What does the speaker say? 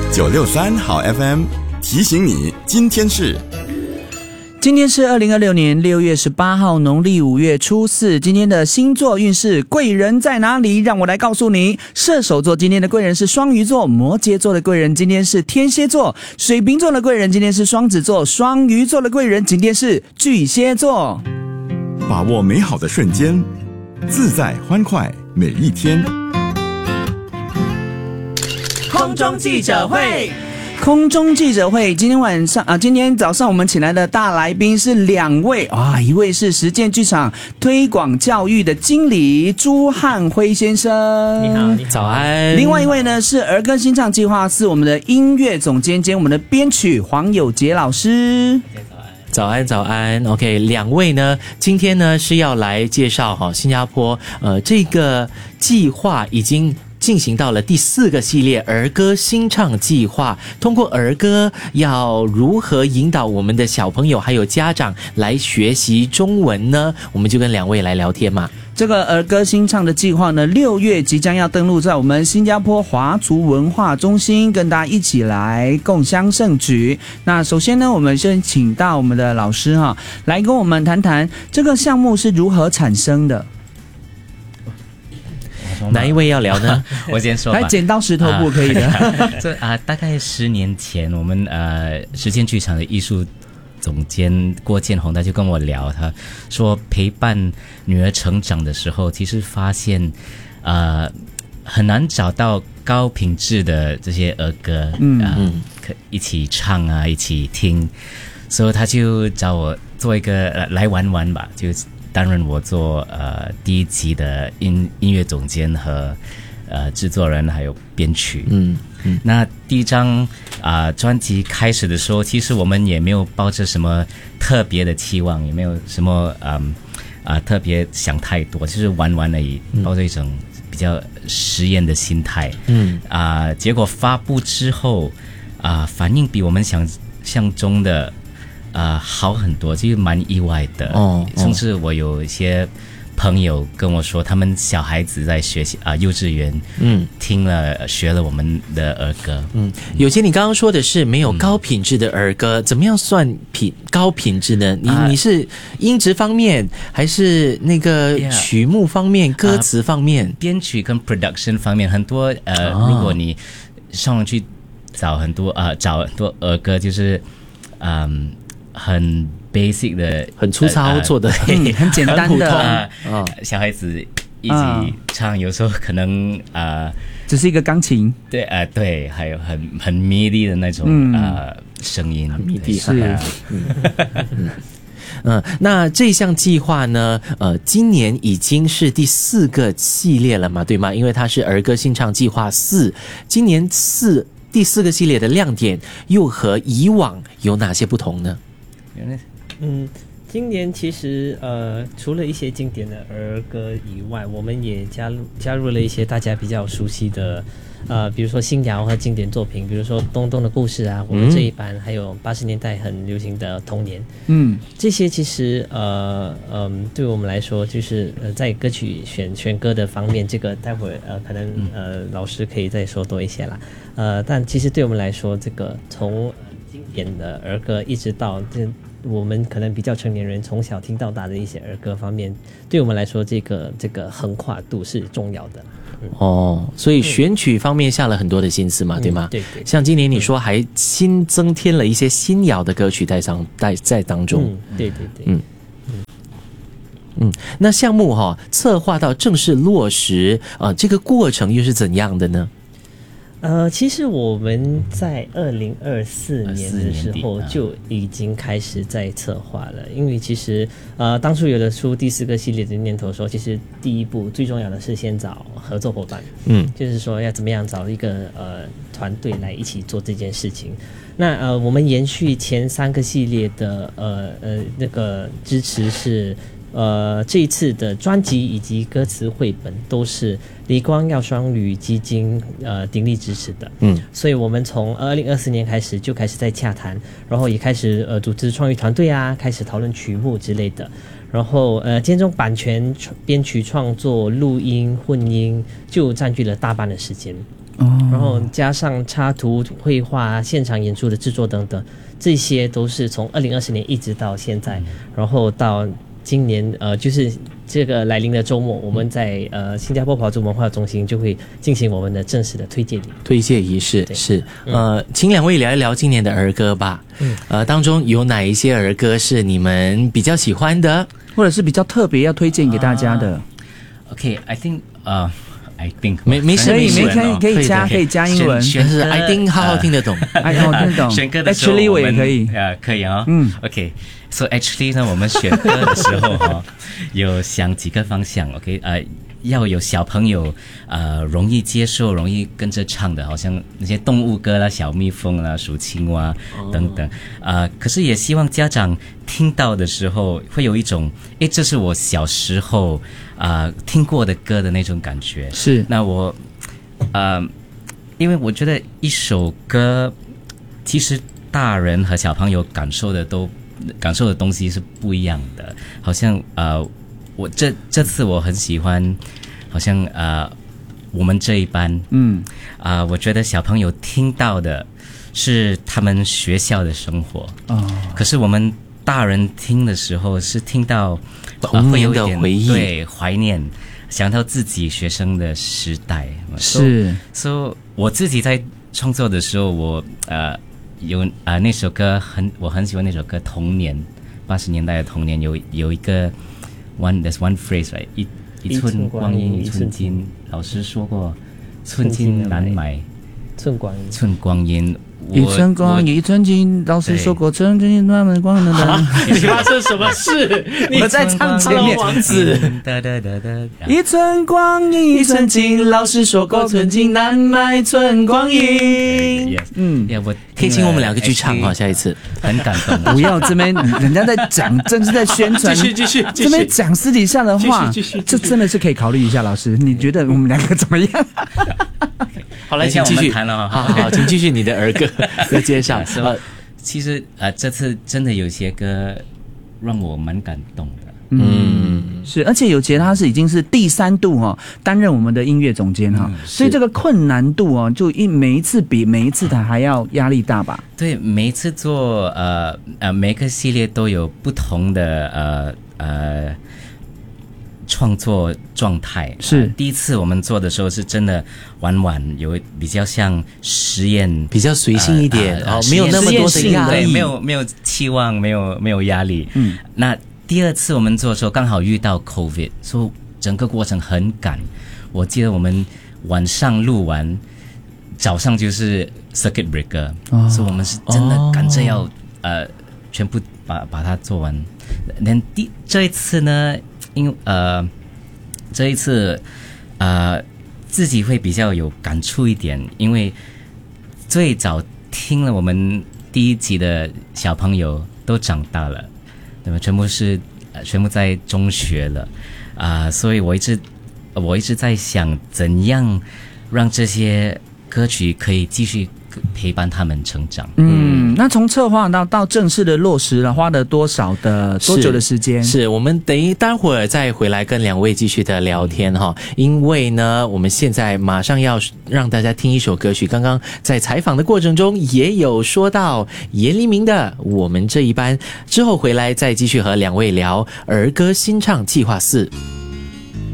963好 FM 提醒你，今天是 2026年6月18号，农历5月初4。今天的星座运势，贵人在哪里？让我来告诉你。射手座今天的贵人是双鱼座，摩羯座的贵人今天是天蝎座，水瓶座的贵人今天是双子座，双鱼座的贵人今天是巨蟹座。 把握美好的瞬间，自在欢快每一天。 空中记者会。今天早上我们请来的大来宾是2位啊，一位是实践剧场推广教育的经理朱汉辉先生， 你好，早安。 另外一位呢是儿歌新唱计划4我们的音乐总监兼我们的编曲黄友杰老师。 早安 OK， 2位呢今天呢是要来介绍新加坡这个计划已经进行到了第4个系列儿歌新唱计划，通过儿歌要如何引导我们的小朋友还有家长来学习中文呢？我们就跟2位来聊天嘛。 这个儿歌新唱的计划呢，6月即将要登陆在我们新加坡华族文化中心，跟大家一起来共襄盛举。那首先呢，我们先请到我们的老师来跟我们谈谈这个项目是如何产生的。 哪一位要聊呢？ 我先说吧。 来，剪刀石头布可以的。 大概10年前，我们实践剧场的艺术总监郭建宏他就跟我聊，他说陪伴女儿成长的时候，其实发现很难找到高品质的这些儿歌，可一起唱啊，一起听，所以他就找我做一个来玩玩吧，就担任我做第1集的音乐总监和制作人还有编曲。那第一张专辑开始的时候，其实我们也没有抱着什么特别的期望，也没有什么特别想太多，就是玩玩而已，抱着一种比较实验的心态。结果发布之后反应比我们想象中的好很多，其实蛮意外的。甚至我有一些朋友跟我说，他们小孩子在学习幼稚园，听了学了我们的儿歌。 有些你刚刚说的是没有高品质的儿歌，怎么样算高品质呢？你是音质方面，还是那个曲目方面、歌词方面？ 编曲跟 production 方面很多如果你上去找很多儿歌，就是很 basic 的， 很粗糙做的， 很简单的， 小孩子一起唱，有时候可能只是一个钢琴， 对，还有很 MIDI 的那种声音， 很 MIDI 是。 那这项计划呢，今年已经是第4个系列了嘛，对吗？因为它是儿歌新唱计划4，今年第4个系列的亮点又和以往有哪些不同呢？ 今年其实除了一些经典的儿歌以外，我们也加入了一些大家比较熟悉的比如说新谣和经典作品，比如说东东的故事啊，我们这一版还有80年代很流行的童年，这些其实对我们来说就是在歌曲选歌的方面，这个待会可能老师可以再说多一些啦。但其实对我们来说，这个从经典的儿歌一直到我们可能比较成年人从小听到大的一些儿歌方面，对我们来说这个横跨度是重要的。 所以选曲方面下了很多的心思嘛，对吗？ 对。 像今年你说还新增添了一些新谣的歌曲在当中。 对。 那项目策划到正式落实这个过程又是怎样的呢？ 其实我们在2024年的时候就已经开始在策划了，因为其实当初有了出第4个系列的念头的时候，其实第一步最重要的是先找合作伙伴，就是说要怎么样找一个团队来一起做这件事情。那我们延续前3个系列的那个支持是这一次的专辑以及歌词绘本都是黎光耀双语基金鼎力支持的，所以我们从2024年开始就开始在洽谈，然后也开始组织创意团队啊，开始讨论曲目之类的，然后兼中版权、编曲创作、录音、混音就占据了大半的时间。 然后加上插图、绘画、现场演出的制作等等，这些都是从2020年一直到现在，然后到今年就是这个来临的周末，我们在新加坡跑族文化中心就会进行我们的正式的推介仪式。 是请两位聊一聊今年的儿歌吧。当中有哪一些儿歌是你们比较喜欢的， 或者是比较特别要推荐给大家的 ？I think 没事可以加英文， 但是 I think 好好听得懂 ，I 好听得懂。 选歌的时候 ，Actually 我也可以， 可以啊。OK，so actually 呢，我们选歌的时候有想几个方向。OK，要有小朋友容易接受、容易跟着唱的，好像那些动物歌啦、小蜜蜂啦、数青蛙等等。可是也希望家长听到的时候会有一种，这是我小时候听过的歌的那种感觉。 是， 那我因为我觉得一首歌，其实大人和小朋友感受的东西是不一样的。好像我这次我很喜欢，好像我们这一班，我觉得小朋友听到的是他们学校的生活，可是我们大人听的时候是听到童年的回忆， 对，怀念，想到自己学生的时代。 是， 所以我自己在创作的时候，我有那首歌我很喜欢那首歌《童年》，80年代的童年有一个。There's one phrase, right? 一寸光阴一寸金，老师说过，寸金难买寸光阴。 一寸光阴一寸金，老师说过，寸金难买光阴。 你发生什么事？ 我在唱前面王子。 一寸光阴一寸金，老师说过，寸金难买寸光阴。 我可以请我们两个去唱下一次。 很感动。 不要这边人家在讲，正是在宣传。 继续。 这边讲私底下的话，这真的是可以考虑一下。老师，你觉得我们两个怎么样？ 好，来，请继续。好，请继续你的儿歌的介绍。 其实这次真的有些歌让我蛮感动的。 是，而且有杰他是已经是第3度担任我们的音乐总监所以这个困难度就每一次比每一次他还要压力大吧？ 对，每一次做每个系列都有不同的创作状态。 是， 第一次我们做的时候是真的玩有比较像实验， 比较随性一点没有那么多的压力， 没有期望，没有压力。那第二次我们做的时候刚好遇到 COVID， 所以整个过程很赶。我记得我们晚上录完，早上就是 circuit breaker，所以我们是真的赶着要全部把它做完。这一次呢，这一次自己会比较有感触一点，因为最早听了我们第1集的小朋友都长大了，对吧？全部在中学了所以我一直在想怎样让这些歌曲可以继续陪伴他们成长。 那从策划到正式的落实了，花了多久的时间？ 是我们待会儿再回来跟两位继续的聊天因为呢，我们现在马上要让大家听一首歌曲。刚刚在采访的过程中也有说到严黎明的《我们这一班》，之后回来再继续和两位聊儿歌新唱计划4。